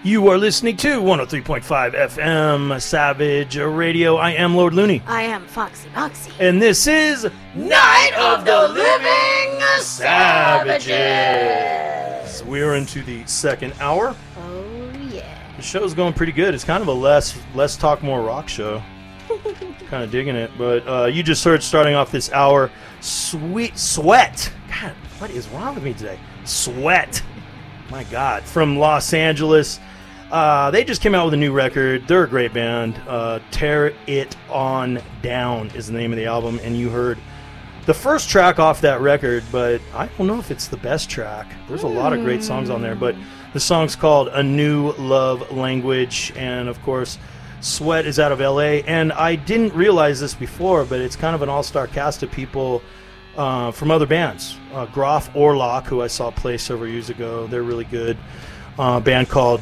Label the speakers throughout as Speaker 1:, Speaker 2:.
Speaker 1: You are listening to 103.5 FM Savage Radio. I am Lord Looney.
Speaker 2: I am Foxy Moxie.
Speaker 1: And this is
Speaker 2: Night of the Living Savages.
Speaker 1: We're into the second hour.
Speaker 2: Oh, yeah.
Speaker 1: The show's going pretty good. It's kind of a less talk, more rock show. Kind of digging it. But you just heard starting off this hour, Sweat. God, what is wrong with me today? Sweat. My God. From Los Angeles. They just came out with a new record. They're a great band. Tear It On Down is the name of the album. And you heard the first track off that record, but I don't know if it's the best track. There's a lot of great songs on there, but the song's called A New Love Language. And, of course, Sweat is out of L.A. And I didn't realize this before, but it's kind of an all-star cast of people from other bands. Groff Orlock, who I saw play several years ago. They're really good. A band called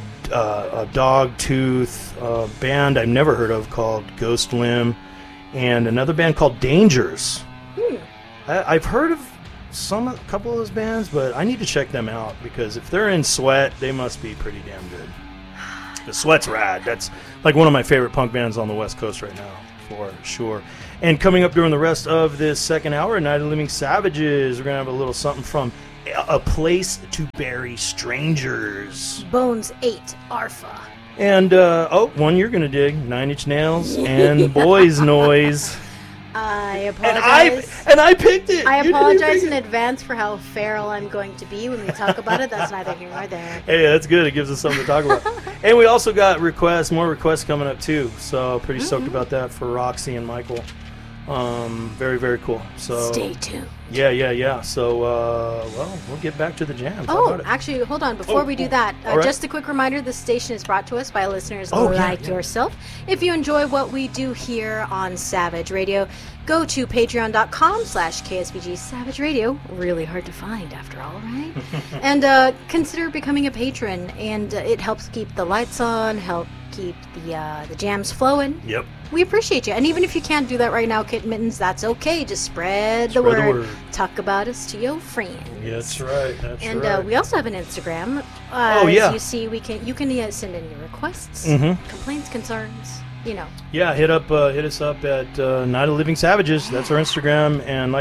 Speaker 1: Dogtooth, a band I've never heard of called Ghost Limb, and another band called Dangers. I've heard of a couple of those bands, but I need to check them out because if they're in Sweat, they must be pretty damn good. The Sweat's rad. That's like one of my favorite punk bands on the West Coast right now, for sure. And coming up during the rest of this second hour, Night of the Living Savages, we're going to have a little something from A Place to Bury Strangers.
Speaker 2: Bones 8, Arfa.
Speaker 1: And, one you're going to dig, Nine Inch Nails and Boys Noise.
Speaker 2: I apologize.
Speaker 1: And I picked it.
Speaker 2: I apologize in advance for how feral I'm going to be when we talk about it. That's neither here nor there.
Speaker 1: Hey, that's good. It gives us something to talk about. And we also got more requests coming up, too. So pretty stoked about that for Roxy and Michael. Very, very cool. So
Speaker 2: stay tuned.
Speaker 1: Yeah. So, we'll get back to the jams.
Speaker 2: Actually, hold on. Before we do that,
Speaker 1: right.
Speaker 2: Just a quick reminder, this station is brought to us by listeners like yourself. If you enjoy what we do here on Savage Radio, go to patreon.com/KSBG Savage Radio. Really hard to find, after all, right? And consider becoming a patron, and it helps keep the lights on, help keep the jams flowing.
Speaker 1: Yep.
Speaker 2: We appreciate you. And even if you can't do that right now, Kit Mittens, that's okay. Just spread the word. Talk about us to your friends.
Speaker 1: Yeah, that's right.
Speaker 2: And we also have an Instagram.
Speaker 1: As
Speaker 2: you see, you can send in your requests, complaints, concerns.
Speaker 1: Yeah, hit us up at Night of the Living Savages. That's our Instagram. And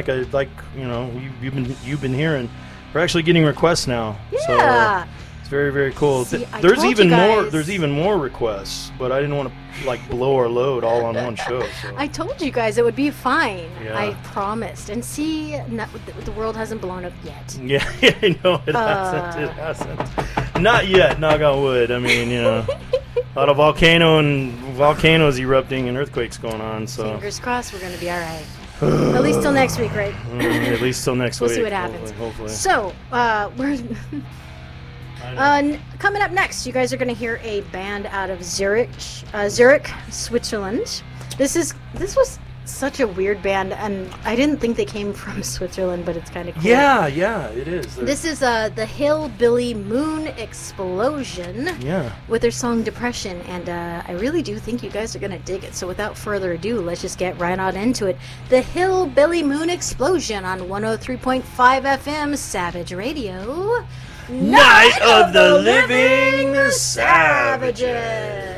Speaker 1: you've been hearing, we're actually getting requests now.
Speaker 2: Yeah.
Speaker 1: So, very, very cool.
Speaker 2: See,
Speaker 1: there's even more requests, but I didn't want to blow our load all on one show. So.
Speaker 2: I told you guys it would be fine.
Speaker 1: Yeah.
Speaker 2: I promised. And see, the world hasn't blown up yet.
Speaker 1: Yeah, I know it hasn't. Not yet. Knock on wood. I mean, a lot of volcanoes erupting and earthquakes going on. So
Speaker 2: fingers crossed, we're going to be all right. At least till next week, right?
Speaker 1: At least till next week.
Speaker 2: We'll see what happens.
Speaker 1: Hopefully.
Speaker 2: So, we're coming up next, you guys are going to hear a band out of Zurich, Switzerland. This was such a weird band, and I didn't think they came from Switzerland, but it's kind of cool.
Speaker 1: Yeah, it is.
Speaker 2: This is the Hillbilly Moon Explosion with their song Depression, and I really do think you guys are going to dig it. So without further ado, let's just get right on into it. The Hillbilly Moon Explosion on 103.5 FM Savage Radio.
Speaker 1: Night of the Living Savages.